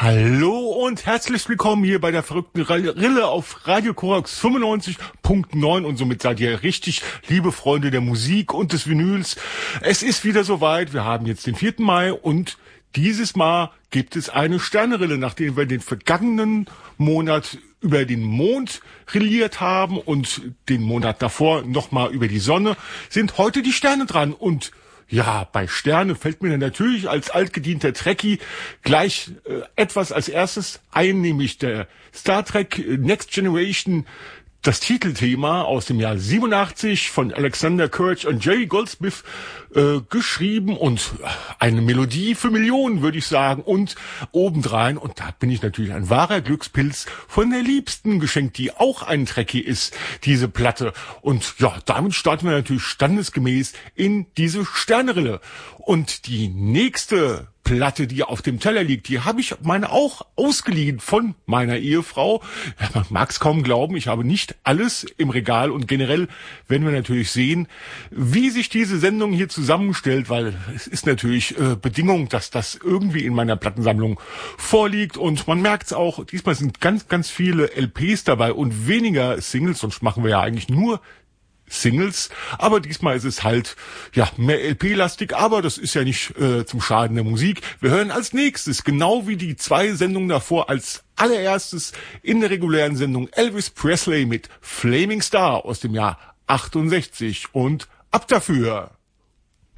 Hallo und herzlich willkommen hier bei der verrückten Rille auf Radio Korax 95.9 und somit seid ihr richtig, liebe Freunde der Musik und des Vinyls. Es ist wieder soweit, wir haben jetzt den 4. Mai und dieses Mal gibt es eine Sternenrille, nachdem wir den vergangenen Monat über den Mond rilliert haben und den Monat davor nochmal über die Sonne, sind heute die Sterne dran und ja, bei Sterne fällt mir dann natürlich als altgedienter Trekkie gleich etwas als erstes ein, nämlich der Star Trek Next Generation, das Titelthema aus dem Jahr 87 von Alexander Courage und Jerry Goldsmith geschrieben und eine Melodie für Millionen, würde ich sagen, und obendrein, und da bin ich natürlich ein wahrer Glückspilz, von der Liebsten geschenkt, die auch ein Trekkie ist, diese Platte. Und ja, damit starten wir natürlich standesgemäß in diese Sternenrille. Und die nächste Platte, die auf dem Teller liegt, die habe ich meine auch ausgeliehen von meiner Ehefrau. Ja, man mag es kaum glauben, ich habe nicht alles im Regal und generell werden wir natürlich sehen, wie sich diese Sendung hier zusammenstellt, weil es ist natürlich Bedingung, dass das irgendwie in meiner Plattensammlung vorliegt und man merkt es auch, diesmal sind ganz, ganz viele LPs dabei und weniger Singles, sonst machen wir ja eigentlich nur Singles, aber diesmal ist es halt ja mehr LP-lastig, aber das ist ja nicht zum Schaden der Musik. Wir hören als nächstes, genau wie die 2 Sendungen davor, als allererstes in der regulären Sendung Elvis Presley mit Flaming Star aus dem Jahr 68 und ab dafür.